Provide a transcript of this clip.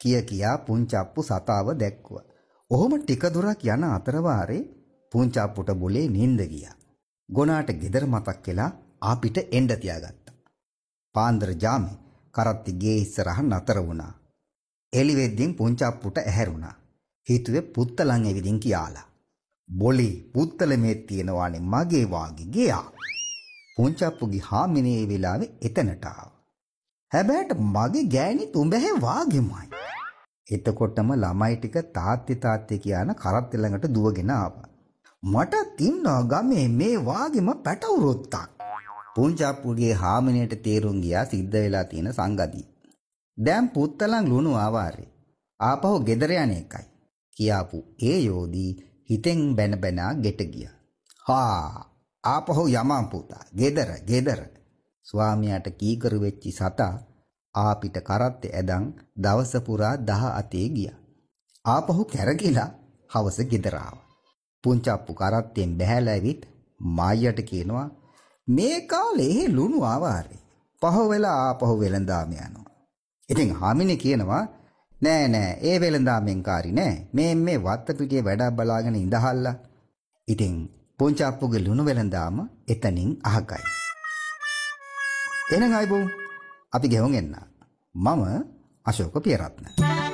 කියා පුංචාප්පු සතාව දැක්කුවා. ඔහොම ටික දුරක් යන අතර වාරේ පුංචාප්පුට බොලේ නිින්ද ගියා. ගොනාට ගෙදර මතක් වෙලා ආපිට එන්න තියාගත්තා. පාන්දර ජාමේ කරත්ති ගේ ඉස්සරහ නතර වුණා. එලි වෙද්දින් පුංචාප්පුට ඇහැරුණා. හිතුවේ පුත්තලන් එවිදින් කියාලා. බොලේ පුත්තල මේ තියෙනවානේ මගේ වාගේ ගියා. පුංචාප්පුගේ හාමිනේ ඒ වෙලාවේ එතනට ආවා. හැබැයිට මගේ ගෑණි තුඹැහේ වාගෙමයි. එතකොටම ළමයි ටික තාත්තේ කියන කරත්ති ළඟට දුවගෙන ආවා. මට තින්නා ගමේ මේ වාගෙම පැටවුරොත්තක්. පුංචාප්පුගේ හාමිනේට තේරුම් ගියා සිද්ධ වෙලා තියෙන සංගතිය. දැන් පුත්තලන් ලුණු ආවාරේ. ආපහු ගෙදර යන එකයි. කියාපු ඒ යෝධී හිතෙන් බැන බැනා ගෙට ගියා. ආපහු යමන් පුතා. ගෙදර. ස්වාමියාට කීකරු වෙච්චි සතා ආපිට කරත්තේ ඇදන් දවස පුරා 17 ගියා. ආපහු කැරකිලා හවස ගෙදර ආවා. පුංචාප්පු කරත්තෙන් බැහැලා ඇවිත් මායියට කියනවා මේ කාලේ ලුණු ආවාරේ. පහ වෙලා ආපහු වෙලඳාම යනවා. ඉතින් හාමිනේ කියනවා නෑ ඒ වෙලඳාමෙන් කාරි නෑ. මේ වත්ත පිටියේ වැඩක් බලාගෙන ඉඳහල්ලා. ඉතින් පුංචාප්පුගේ ලුණු වෙලඳාම එතනින් අහකයි. එහෙනම් ආයිබෝ අපි ගෙවුම් එන්න. මම අශෝක පියරත්න.